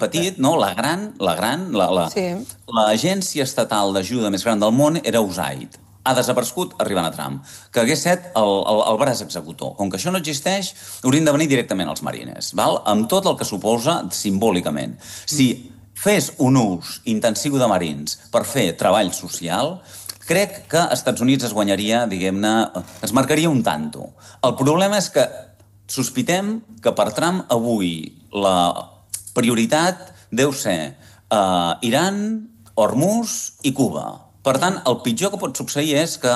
petit, no? L'agència estatal d'ajuda més gran del món era USAID. Ha desaparegut arribant a Trump, que hagués set el braç executor. Com que això no existeix, haurien de venir directament els marines, val? Amb tot el que suposa simbòlicament. Si fes un ús intensiu de marins per fer treball social, crec que als Estats Units es guanyaria, diguem-ne, es marcaria un tanto. El problema és que sospitem que per Trump avui la prioritat deu ser Iran, Hormuz i Cuba. Per tant, el pitjor que pot succeir és que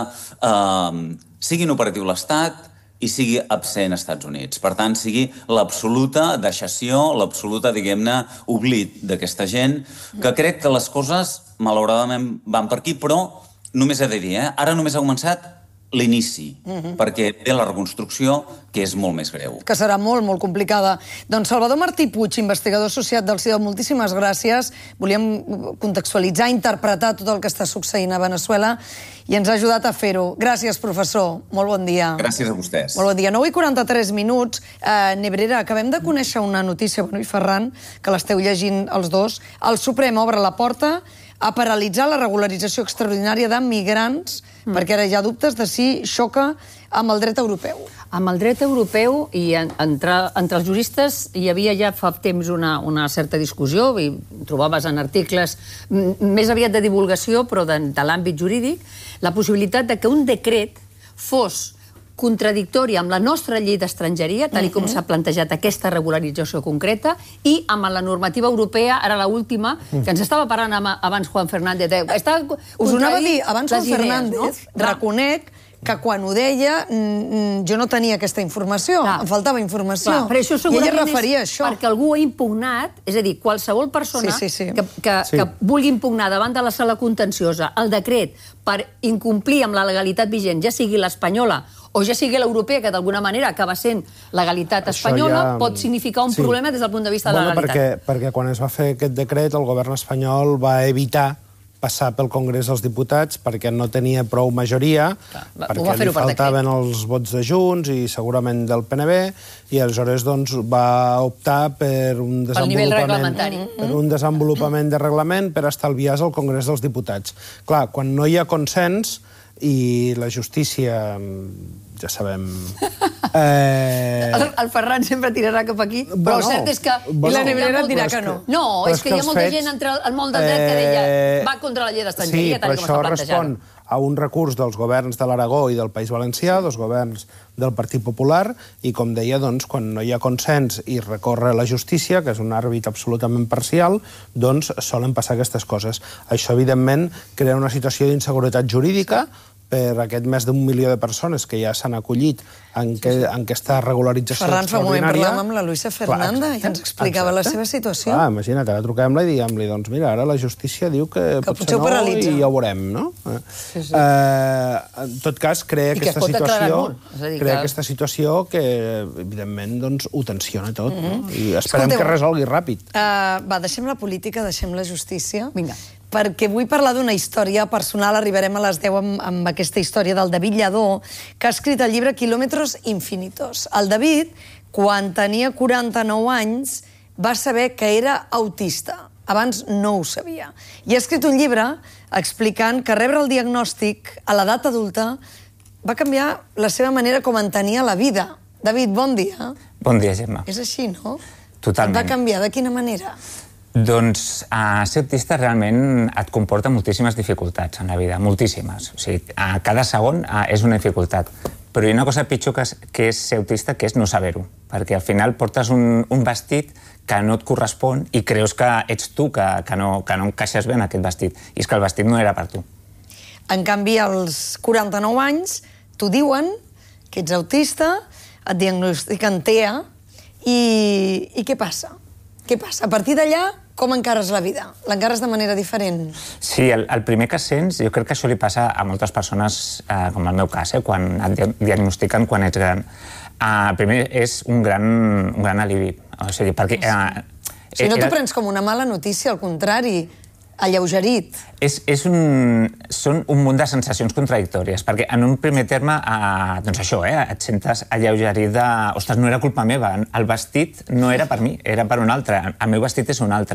sigui inoperatiu l'Estat i sigui absent als Estats Units. Per tant, sigui l'absoluta deixació, l'absoluta, diguem-ne, oblit d'aquesta gent, que crec que les coses, malauradament, van per aquí, però només he de dir, ara només ha començat l'inici, perquè té la reconstrucció, que és molt més greu. Que serà molt, molt complicada. Doncs Salvador Martí Puig, investigador associat del CIDE, moltíssimes gràcies. Volíem contextualitzar, interpretar tot el que està succeint a Veneçuela i ens ha ajudat a fer-ho. Gràcies, professor. Molt bon dia. Gràcies a vostès. Molt bon dia. 9:43 minuts. Nebrera, acabem de conèixer una notícia, Bonu i Ferran, que l'esteu llegint els dos. El Suprem obre la porta a paralitzar la regularització extraordinària de migrants, perquè ara hi ha dubtes de si xoca amb el dret europeu. Amb el dret europeu i entre els juristes hi havia ja fa temps una certa discussió, i trobaves en articles més aviat de divulgació, però de l'àmbit jurídic, la possibilitat de que un decret fos contradictori amb la nostra llei d'estrangeria, tal com s'ha plantejat aquesta regularització concreta, i amb la normativa europea, ara l'última, que ens estava parlant abans Juan Fernández. Us ho anava a dir, abans Juan Fernández, reconec que quan ho deia jo no tenia aquesta informació, em faltava informació. Però això segurament ella referia a això. Perquè algú ha impugnat, és a dir, qualsevol persona que vulgui impugnar davant de la sala contenciosa el decret per incomplir amb la legalitat vigent, ja sigui l'espanyola o ja sigui l'europea, que d'alguna manera acaba sent legalitat espanyola, pot significar un problema des del punt de vista de la legalitat. Perquè quan es va fer aquest decret, el govern espanyol va evitar passar pel Congrés dels Diputats perquè no tenia prou majoria, perquè li faltaven els vots de Junts i segurament del PNB, i aleshores va optar per un desenvolupament de reglament per estalviar al Congrés dels Diputats. Clar, quan no hi ha consens i la justícia, ja sabem... El Ferran sempre tirarà cap aquí, però el cert és que... I la Nebrera dirà que no. No, és que hi ha molta gent entre el món del dret que deia va contra la llei d'estrangeria, tal com està plantejada. Sí, però això respon a un recurs dels governs de l'Aragó i del País Valencià, dos governs del Partit Popular, i com deia, quan no hi ha consens i recorre a la justícia, que és un àrbit absolutament parcial, doncs solen passar aquestes coses. Això, evidentment, crea una situació d'inseguretat jurídica per aquest més d'1 milió de persones que ja s'han acollit en aquesta regularització extraordinària. Ferran, fa un moment parlàvem amb la Luisa Fernanda i ens explicava la seva situació. Imagina't, ara truquem-la i diguem-li, doncs mira, ara la justícia diu que potser no i ja ho veurem, no? En tot cas, crea aquesta situació que, evidentment, ho tensiona tot, i esperem que resolgui ràpid. Va, deixem la política, deixem la justícia. Vinga. Perquè vull parlar d'una història personal, arribarem a les 10 amb aquesta història del David Lladó, que ha escrit el llibre Kilómetros infinitos. El David, quan tenia 49 anys, va saber que era autista. Abans no ho sabia. I ha escrit un llibre explicant que rebre el diagnòstic a l'edat adulta va canviar la seva manera com entenia la vida. David, bon dia. Bon dia, Gemma. És així, no? Totalment. Et va canviar, de quina manera? Doncs ser autista realment et comporta moltíssimes dificultats en la vida, moltíssimes. O sigui, cada segon és una dificultat. Però hi ha una cosa pitjor que és ser autista, que és no saber-ho. Perquè al final portes un vestit que no et correspon i creus que ets tu, que no encaixes bé en aquest vestit. I és que el vestit no era per tu. En canvi, als 49 anys, t'ho diuen que ets autista, et diagnostiquen TEA, i què passa? Què passa? A partir d'allà, com encares la vida? L'encares de manera diferent? Sí, el primer que sents, jo crec que això li passa a moltes persones, com el meu cas, quan et diagnostiquen quan ets gran. Primer és un gran alivi. O sigui, perquè... Si no t'ho prens com una mala notícia, al contrari, alleugerit. Són un munt de sensacions contradictòries, perquè en un primer terme, doncs això, et sentes alleugerit de... Ostres, no era culpa meva, el vestit no era per mi, era per un altre, el meu vestit és un altre.